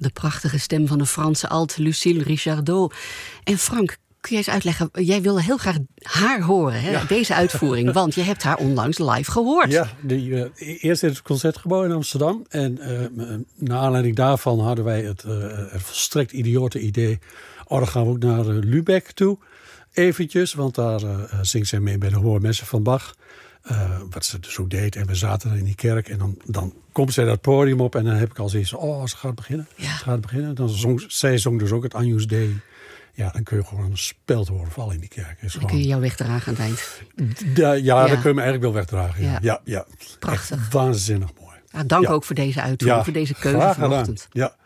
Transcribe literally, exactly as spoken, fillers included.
de prachtige stem van de Franse alt Lucille Richardot. En Frank, kun jij eens uitleggen, jij wilde heel graag haar horen, hè? Ja. Deze uitvoering, want je hebt haar onlangs live gehoord. Ja, die, uh, eerst in het Concertgebouw in Amsterdam. En uh, naar aanleiding daarvan hadden wij het, uh, het volstrekt idiote idee. Oh, dan gaan we ook naar uh, Lübeck toe, eventjes. Want daar uh, zingt zij mee bij de hoormessen van Bach. Uh, wat ze dus ook deed. En we zaten in die kerk. En dan, dan komt zij dat podium op. En dan heb ik al zoiets. Oh, ze gaat beginnen. Ja. Ze gaat beginnen. Dan zong, zij zong dus ook het Agnus Dei. Ja, dan kun je gewoon een speld horen vallen in die kerk. Is dan gewoon... kun je jou wegdragen aan het eind. Da, ja, ja, dan kun je me eigenlijk wel wegdragen. Ja, ja, ja. Prachtig. Echt waanzinnig mooi. Ja, dank ja. ook voor deze uitvoering. Ja, voor deze keuze vanochtend. Ja.